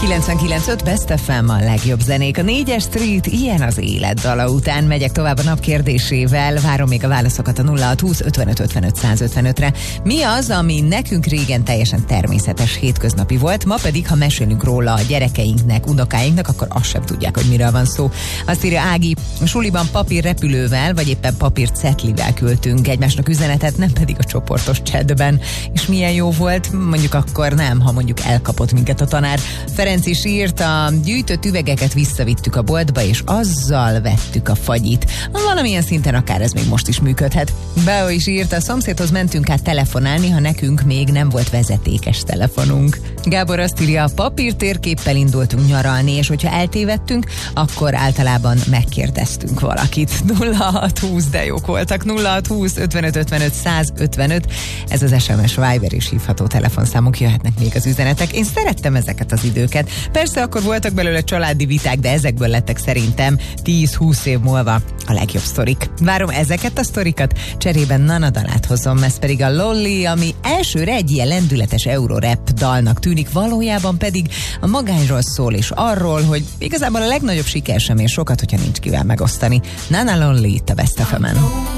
99.5 Best FM a legjobb zenék. A 4-es Street, ilyen az élet dala után. Megyek tovább a nap kérdésével. Várom még a válaszokat a 0620 55 55 155-re. Mi az, ami nekünk régen teljesen természetes hétköznapi volt, ma pedig, ha mesélünk róla a gyerekeinknek, unokáinknak, akkor azt sem tudják, hogy miről van szó. Azt írja Ági, suliban papírrepülővel, vagy éppen papírcetlivel küldtünk egymásnak üzenetet, nem pedig a csoportos chatben. És milyen jó volt, mondjuk akkor nem, ha mondjuk elkapott minket a tanár. Ferenc is írt, a gyűjtött üvegeket visszavittük a boltba, és azzal vettük a fagyit. Valamilyen szinten akár ez még most is működhet. Beo is írt, a szomszédhoz mentünk át telefonálni, ha nekünk még nem volt vezetékes telefonunk. Gábor azt írja, a papírtérképpel indultunk nyaralni, és hogyha eltévedtünk, akkor általában megkérdeztünk valakit. 0620, de jók voltak. 0620 55 55 155. Ez az SMS, Viber és hívható telefonszámunk, jöhetnek még az üzenetek. Én szerettem ezeket az időket. Persze akkor voltak belőle családi viták, de ezekből lettek szerintem 10-20 év múlva a legjobb sztorik. Várom ezeket a sztorikat, cserében Nana dalát hozom, ez pedig a Lolly, ami elsőre egy ilyen lendületes eurorap dalnak tűnik, valójában pedig a magányról szól, és arról, hogy igazából a legnagyobb siker sem ér sokat, hogyha nincs kivel megosztani. Nana Lolly itt a Best FM-en.